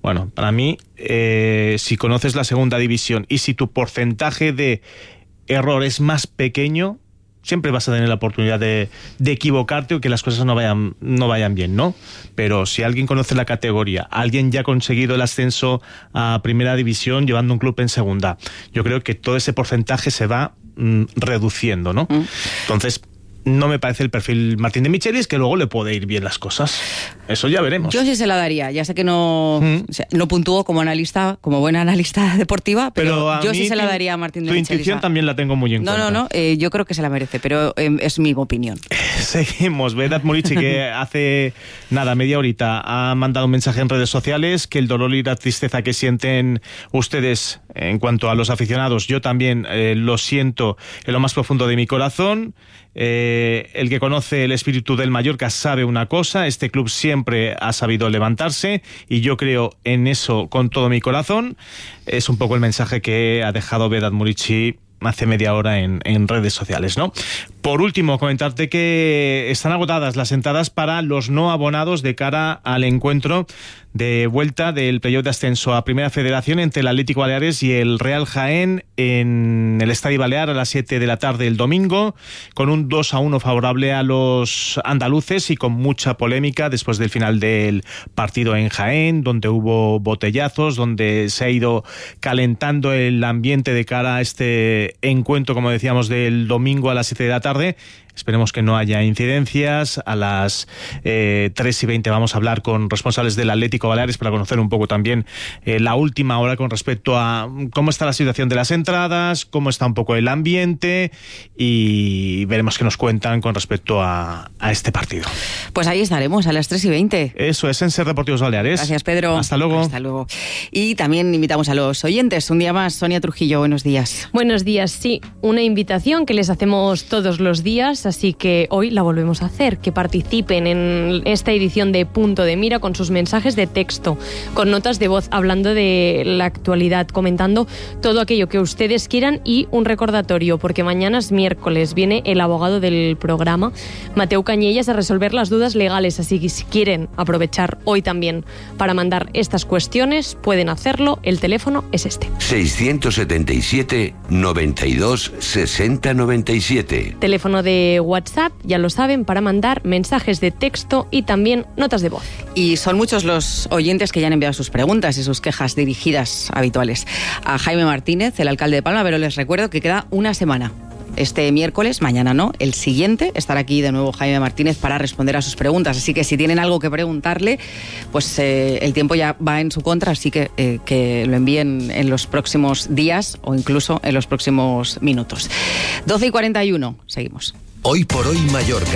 Bueno, para mí, si conoces la segunda división y si tu porcentaje de error es más pequeño, siempre vas a tener la oportunidad de equivocarte o que las cosas no vayan bien, ¿no? Pero si alguien conoce la categoría, alguien ya ha conseguido el ascenso a primera división llevando un club en segunda, yo creo que todo ese porcentaje se va reduciendo, ¿no? Entonces, no me parece el perfil Martín de Michelis, que luego le puede ir bien las cosas. Eso ya veremos. Yo sí se la daría. Ya sé que no puntúo como analista, como buena analista deportiva, pero yo sí se la daría a Martín de Michelis. Tu intuición también la tengo muy en cuenta. No, yo creo que se la merece, pero es mi opinión. Seguimos. Vedat Murici, que hace media horita ha mandado un mensaje en redes sociales, que el dolor y la tristeza que sienten ustedes en cuanto a los aficionados, yo también lo siento en lo más profundo de mi corazón. El que conoce el espíritu del Mallorca sabe una cosa: este club siempre ha sabido levantarse y yo creo en eso con todo mi corazón. Es un poco el mensaje que ha dejado Vedat Murici hace media hora en redes sociales, ¿no? Por último, comentarte que están agotadas las entradas para los no abonados de cara al encuentro de vuelta del playoff de ascenso a Primera Federación entre el Atlético Baleares y el Real Jaén en el Estadio Balear a las 7 de la tarde el domingo, con un 2-1 favorable a los andaluces y con mucha polémica después del final del partido en Jaén, donde hubo botellazos, donde se ha ido calentando el ambiente de cara a este encuentro, como decíamos, del domingo a las 7 de la tarde. Esperemos que no haya incidencias. A las 3:20 vamos a hablar con responsables del Atlético Baleares para conocer un poco también la última hora con respecto a cómo está la situación de las entradas, cómo está un poco el ambiente, y veremos qué nos cuentan con respecto a este partido. Pues ahí estaremos a las 3:20. Eso es en Ser Deportivos Baleares. Gracias, Pedro. Hasta luego. Hasta luego. Y también invitamos a los oyentes. Un día más, Sonia Trujillo, buenos días. Buenos días, sí. Una invitación que les hacemos todos los días, así que hoy la volvemos a hacer, que participen en esta edición de Punto de Mira con sus mensajes de texto, con notas de voz, hablando de la actualidad, comentando todo aquello que ustedes quieran, y un recordatorio, porque mañana es miércoles, viene el abogado del programa, Mateu Cañellas, a resolver las dudas legales, así que si quieren aprovechar hoy también para mandar estas cuestiones, pueden hacerlo. El teléfono es este: 677 92 60 97. Teléfono de WhatsApp, ya lo saben, para mandar mensajes de texto y también notas de voz. Y son muchos los oyentes que ya han enviado sus preguntas y sus quejas dirigidas habituales a Jaime Martínez, el alcalde de Palma, pero les recuerdo que queda una semana. Este miércoles, mañana no, el siguiente, estará aquí de nuevo Jaime Martínez para responder a sus preguntas. Así que si tienen algo que preguntarle, pues el tiempo ya va en su contra, así que lo envíen en los próximos días o incluso en los próximos minutos. 12:41, seguimos. Hoy por hoy Mallorca.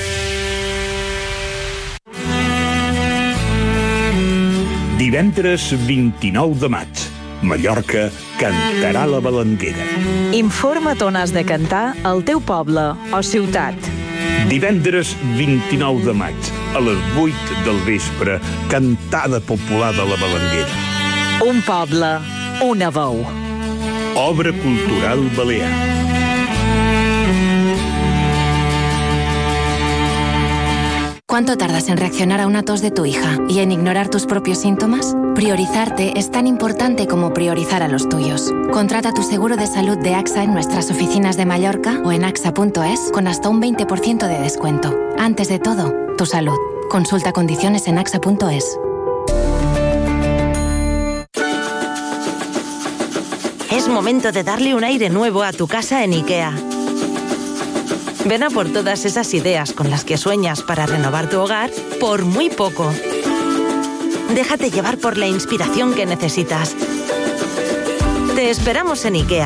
Divendres 29 de maig, Mallorca cantarà la balanguera. Informa't on has de cantar al teu poble o ciutat. Divendres 29 de maig, a les 8 del vespre, cantada popular de la balanguera. Un poble, una veu. Obra cultural balear. ¿Cuánto tardas en reaccionar a una tos de tu hija y en ignorar tus propios síntomas? Priorizarte es tan importante como priorizar a los tuyos. Contrata tu seguro de salud de AXA en nuestras oficinas de Mallorca o en axa.es con hasta un 20% de descuento. Antes de todo, tu salud. Consulta condiciones en axa.es. Es momento de darle un aire nuevo a tu casa en IKEA. Ven a por todas esas ideas con las que sueñas para renovar tu hogar por muy poco. Déjate llevar por la inspiración que necesitas. Te esperamos en IKEA.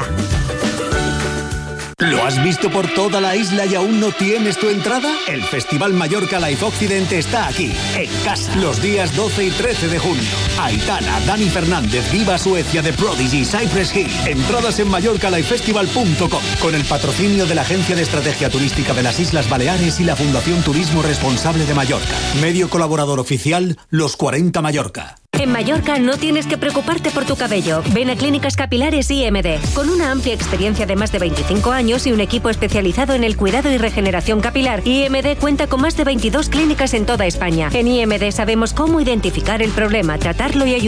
¿Lo has visto por toda la isla y aún no tienes tu entrada? El Festival Mallorca Live Occidente está aquí, en casa, los días 12 y 13 de junio. Aitana, Dani Fernández, Viva Suecia, The Prodigy, Cypress Hill. Entradas en mallorcalifefestival.com, con el patrocinio de la Agencia de Estrategia Turística de las Islas Baleares y la Fundación Turismo Responsable de Mallorca. Medio colaborador oficial, Los 40 Mallorca. En Mallorca no tienes que preocuparte por tu cabello. Ven a Clínicas Capilares IMD. Con una amplia experiencia de más de 25 años y un equipo especializado en el cuidado y regeneración capilar, IMD cuenta con más de 22 clínicas en toda España. En IMD sabemos cómo identificar el problema, tratarlo y ayudar